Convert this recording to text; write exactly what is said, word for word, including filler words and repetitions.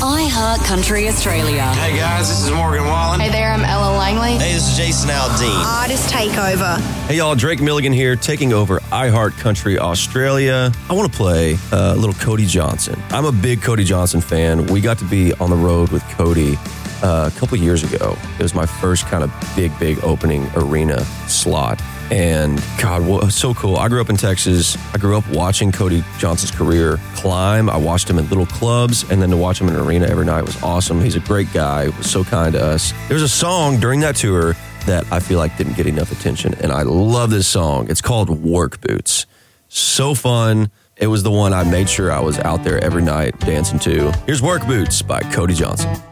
iHeart Country Australia. Hey guys, this is Morgan Wallen. Hey there, I'm Ella Langley. Hey, this is Jason Aldean. Artist Takeover. Hey y'all, Drake Milligan here, taking over iHeart Country Australia. I want to play a little Cody Johnson. I'm a big Cody Johnson fan. We got to be on the road with Cody uh, a couple years ago. It was my first kind of big, big opening arena slot. And God, what was so cool. I grew up in Texas. I grew up watching Cody Johnson's career climb. I watched him in little clubs, and then to watch him in an arena every night was awesome. He's a great guy. He was so kind to us. There was a song during that tour that I feel like didn't get enough attention, and I love this song. It's called Work Boots. So fun. It was the one I made sure I was out there every night dancing to. Here's Work Boots by Cody Johnson.